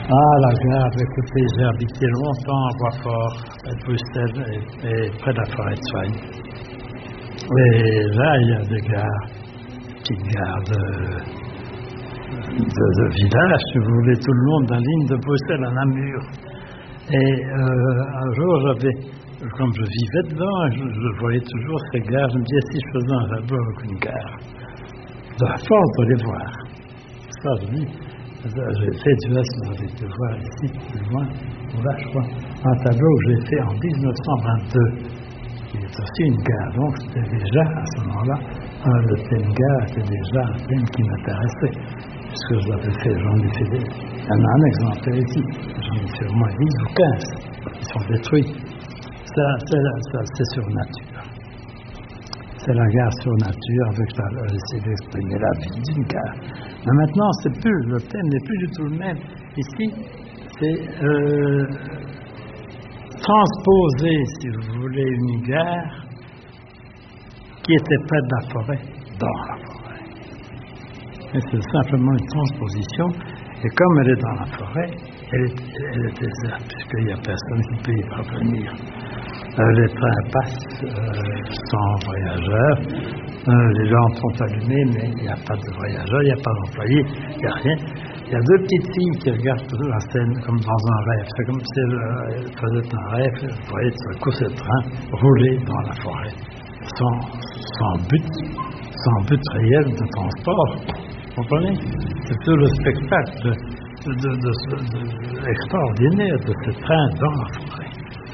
Ah, la gare, écoutez, j'ai habité longtemps à Boisfort, à Bruxelles, et près de la forêt de Soignes. Et là, il y a des gares, petites gares de village, si vous voulez, tout le long de la ligne de Bruxelles à Namur. Et un jour, comme je vivais dedans, je voyais toujours ces gares. Je me disais, si je faisais un tableau avec une gare, de la force de les voir. Ça, je dis, j'ai fait du reste, vous allez te voir ici, plus loin, là, je crois, un tableau que j'ai fait en 1922, qui est aussi une gare. Donc, c'était déjà, à ce moment-là, le thème gare était déjà un thème qui m'intéressait, puisque je l'avais fait, j'en ai fait il y en a un exemplaire ici, j'en ai fait au moins 10 ou 15, ils sont détruits. Ça, c'est sur nature. C'est la gare sur nature avec j'essaie d'exprimer la vie d'une gare. Mais maintenant, le thème n'est plus du tout le même. Ici, c'est transposer, si vous voulez, une gare qui était près de la forêt, dans la forêt. Et c'est simplement une transposition. Et comme elle est dans la forêt, elle est déserte, puisqu'il n'y a personne qui peut y parvenir. Les trains passent sans voyageurs, les lampes sont allumées, mais il n'y a pas de voyageurs, il n'y a pas d'employés, il n'y a rien. Il y a deux petites filles qui regardent la scène comme dans un rêve. C'est comme si elles faisaient un rêve, vous voyez tout à coup ce train rouler dans la forêt, sans but réel de transport. Vous comprenez? C'est tout le spectacle extraordinaire de ce train dans la forêt.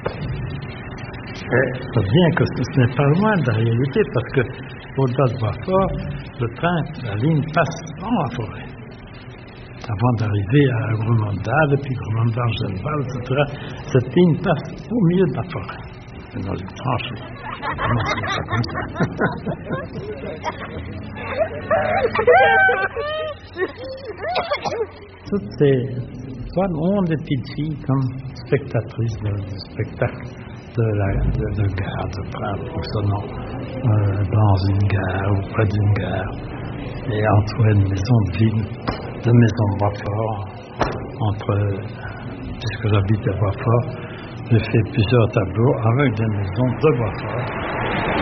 Bien que ce n'est pas loin de la réalité, parce que au-delà de Boisfort, le train, la ligne passe dans la forêt. Avant d'arriver à Gromondal, puis Gromondal-Genval, etc., cette ligne passe au milieu de la forêt, dans une tranchée. Non, ce n'est pas comme ça. Toutes ces ont des petites filles comme spectatrices du spectacle de gare, de train fonctionnant dans une gare ou près d'une gare, et entouré de maisons de ville, de maisons de Boisfort. Puisque j'habite à Boisfort, j'ai fait plusieurs tableaux avec des maisons de Boisfort.